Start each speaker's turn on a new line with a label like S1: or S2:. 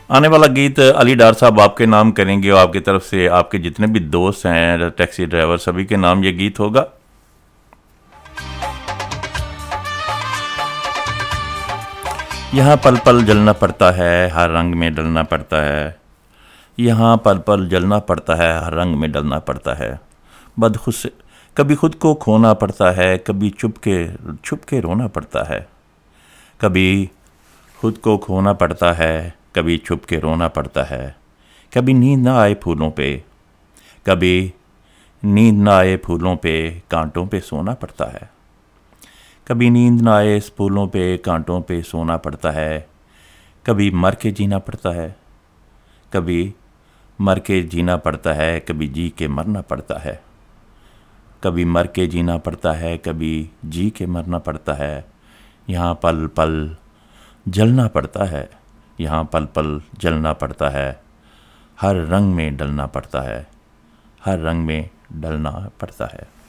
S1: आने वाला गीत अली डार साहब आपके नाम करेंगे और आपकी तरफ से आपके जितने भी दोस्त हैं टैक्सी ड्राइवर सभी के नाम ये गीत होगा। यहाँ पल पल जलना पड़ता है, हर रंग में डलना पड़ता है। यहाँ पल पल जलना पड़ता है, हर रंग में डलना पड़ता है। बदखुद से कभी खुद को खोना पड़ता है, कभी छुप के रोना पड़ता है। कभी खुद को खोना पड़ता है, कभी छुप के रोना पड़ता है। कभी नींद ना आए फूलों पे, कभी नींद ना आए फूलों पे, कांटों पे सोना पड़ता है। कभी नींद ना आए इस फूलों पे, कांटों पे सोना पड़ता है। कभी मर के जीना पड़ता है, कभी मर के जीना पड़ता है, कभी जी के मरना पड़ता है। कभी मर के जीना पड़ता है, कभी जी के मरना पड़ता है। यहाँ पल पल जलना पड़ता है, यहाँ पल पल जलना पड़ता है। हर रंग में डलना पड़ता है, हर रंग में डलना पड़ता है।